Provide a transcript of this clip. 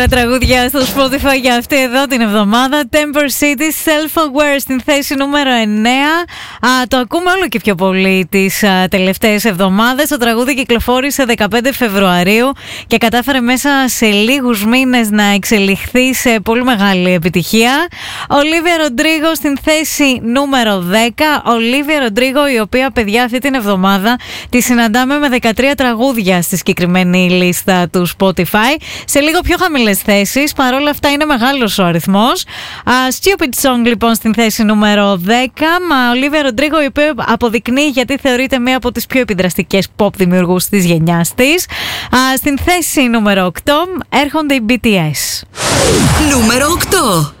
Τραγούδια στο Spotify για αυτή εδώ την εβδομάδα. Temper City, Self-Aware στην θέση νούμερο 9. Το ακούμε όλο και πιο πολύ τις τελευταίες εβδομάδες. Το τραγούδι κυκλοφόρησε 15 Φεβρουαρίου και κατάφερε μέσα σε λίγους μήνες να εξελιχθεί σε πολύ μεγάλη επιτυχία. Olivia Rodrigo στην θέση νούμερο 10. Olivia Rodrigo, η οποία, παιδιά, αυτή την εβδομάδα τη συναντάμε με 13 τραγούδια στη συγκεκριμένη λίστα του Spotify. Σε λίγο πιο χαμηλές θέσεις, παρόλα αυτά είναι μεγάλος ο αριθμός. Stupid Song λοιπόν στην θέση νούμερο 10. Μα Olivia Rodrigo, η οποία αποδεικνύει γιατί θεωρείται μία από τις πιο επιδραστικές pop δημιουργούς της γενιάς της. Στην θέση νούμερο 8 έρχονται οι BTS. Νούμερο 8.